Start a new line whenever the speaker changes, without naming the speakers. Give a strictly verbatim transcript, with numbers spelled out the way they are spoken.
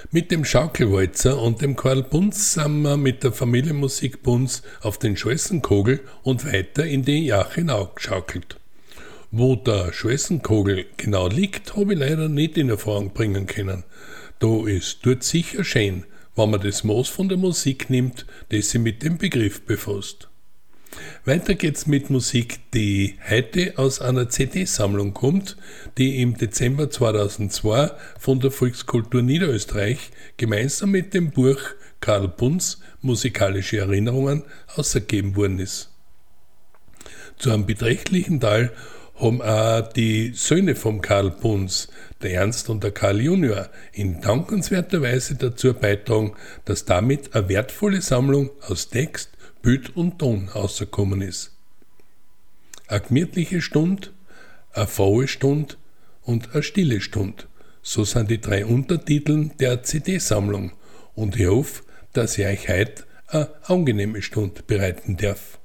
Mit dem Schaukelwalzer und dem Karl Bunz sind wir mit der Familienmusik Bunz auf den Scholsenkogel und weiter in die Jachenau geschaukelt. Wo der Scholsenkogel genau liegt, habe ich leider nicht in Erfahrung bringen können. Da ist dort sicher schön, wenn man das Maß von der Musik nimmt, das sich mit dem Begriff befasst. Weiter geht's mit Musik, die heute aus einer C D-Sammlung kommt, die im Dezember zweitausendzwei von der Volkskultur Niederösterreich gemeinsam mit dem Buch Karl Bunz musikalische Erinnerungen ausgegeben worden ist. Zu einem beträchtlichen Teil haben auch die Söhne vom Karl Bunz, der Ernst und der Karl Junior, in dankenswerter Weise dazu beitragen, dass damit eine wertvolle Sammlung aus Text, Bild und Ton rausgekommen ist. Eine gemütliche Stunde, eine frohe Stunde und eine stille Stunde. So sind die drei Untertiteln der C D-Sammlung und ich hoffe, dass ich euch heute eine angenehme Stunde bereiten darf.